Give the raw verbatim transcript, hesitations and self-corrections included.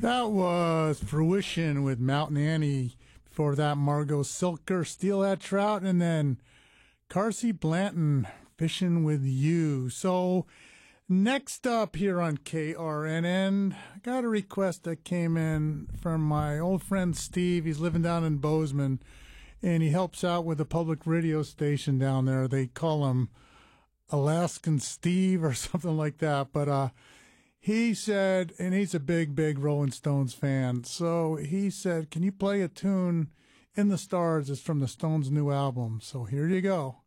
That was Fruition with Mountain Annie. Before that, Margot Silker, Steal That Trout, and then Carsey Blanton, Fishing with You. So next up here on K R N N, I got a request that came in from my old friend Steve. He's living down in Bozeman, and he helps out with a public radio station down there. They call him Alaskan Steve or something like that. But uh, he said, and he's a big, big Rolling Stones fan, so he said, can you play a tune, In the Stars? It's from the Stones' new album. So here you go.